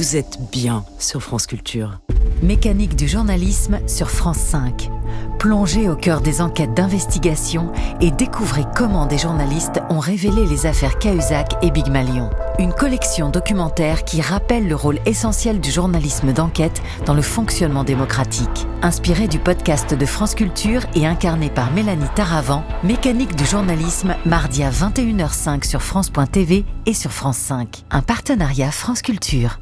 vous êtes bien sur France Culture. Mécanique du journalisme sur France 5. Plongez au cœur des enquêtes d'investigation et découvrez comment des journalistes ont révélé les affaires Cahuzac et Big Malion. Une collection documentaire qui rappelle le rôle essentiel du journalisme d'enquête dans le fonctionnement démocratique. Inspiré du podcast de France Culture et incarné par Mélanie Taravant, Mécanique du journalisme, mardi à 21h05 sur France.tv et sur France 5. Un partenariat France Culture.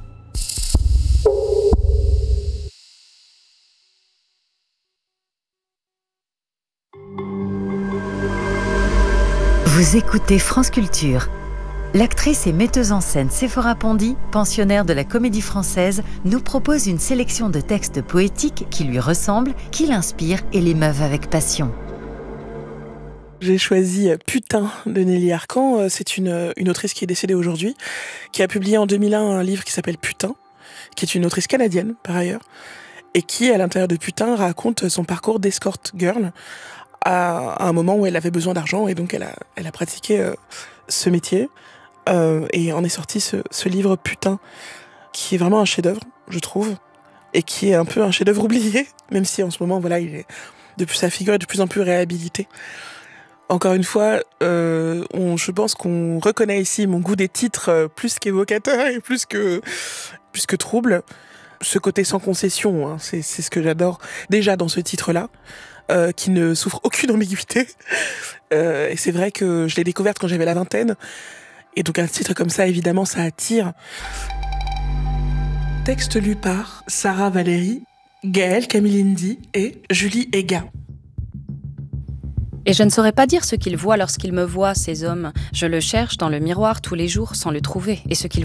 Vous écoutez France Culture. L'actrice et metteuse en scène Séphora Pondy, pensionnaire de la Comédie Française, nous propose une sélection de textes poétiques qui lui ressemblent, qui l'inspirent et l'émeuvent avec passion. J'ai choisi Putain de Nelly Arcan. C'est une autrice qui est décédée aujourd'hui, qui a publié en 2001 un livre qui s'appelle Putain, qui est une autrice canadienne par ailleurs, et qui, à l'intérieur de Putain, raconte son parcours d'escort girl à un moment où elle avait besoin d'argent, et donc elle a pratiqué ce métier. Et en est sorti ce livre Putain, qui est vraiment un chef-d'œuvre, je trouve, et qui est un peu un chef-d'œuvre oublié, même si en ce moment, voilà, sa figure est de plus en plus réhabilitée. Encore une fois, je pense qu'on reconnaît ici mon goût des titres plus qu'évocateur et plus que trouble. Ce côté sans concession, hein, c'est ce que j'adore déjà dans ce titre-là, qui ne souffre aucune ambiguïté. Et c'est vrai que je l'ai découverte quand j'avais la vingtaine. Et donc un titre comme ça, évidemment, ça attire. Texte lu par Sarah Valéry, Gaëlle Camilindi et Julie Ega. Et je ne saurais pas dire ce qu'ils voient lorsqu'ils me voient, ces hommes. Je le cherche dans le miroir tous les jours sans le trouver. Et ce qu'ils